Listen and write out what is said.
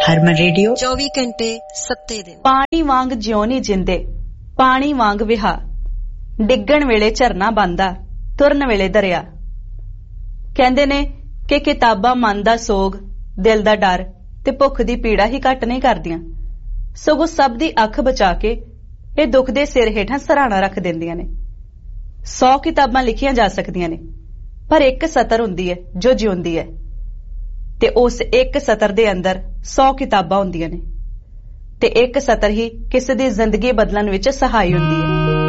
ਹਰਮਨ radio 24 ਘੰਟੇ 7 ਦਿਨ। ਪਾਣੀ ਵਾਂਗ ਜਿਉਂ ਨਹੀਂ ਜਿੰਦੇ, ਪਾਣੀ ਵਾਂਗ ਵਿਹਾ, ਡਿੱਗਣ ਵੇਲੇ ਝਰਨਾ ਬੰਦਾ, ਤੁਰਨ ਵੇਲੇ ਦਰਿਆ। ਕਹਿੰਦੇ ਨੇ ਕਿ ਕਿਤਾਬਾਂ ਮਨ ਦਾ ਸੋਗ, ਦਿਲ ਦਾ ਡਰ ਤੇ ਭੁੱਖ ਦੀ ਪੀੜਾ ਹੀ ਘੱਟ ਨਹੀਂ ਕਰਦੀਆਂ, ਸਗੋਂ ਸਭ ਦੀ ਅੱਖ ਬਚਾ ਕੇ ਇਹ ਦੁੱਖ ਦੇ ਸਿਰ ਹੇਠਾਂ ਸਰਾਣਾ ਰੱਖ ਦਿੰਦੀਆਂ ਨੇ। 100 ਕਿਤਾਬਾਂ ਲਿਖੀਆਂ ਜਾ ਸਕਦੀਆਂ ਨੇ, ਪਰ ਇੱਕ ਸਤਰ ਹੁੰਦੀ ਹੈ ਜੋ ਜਿਉਂਦੀ ਹੈ, ਤੇ ਉਸ ਇੱਕ ਸਤਰ ਦੇ ਅੰਦਰ 100 ਕਿਤਾਬਾਂ ਹੁੰਦੀਆਂ ਨੇ, ਤੇ ਇੱਕ ਸਤਰ ਹੀ ਕਿਸੇ ਦੀ ਜ਼ਿੰਦਗੀ ਬਦਲਣ ਵਿੱਚ ਸਹਾਈ ਹੁੰਦੀ ਹੈ।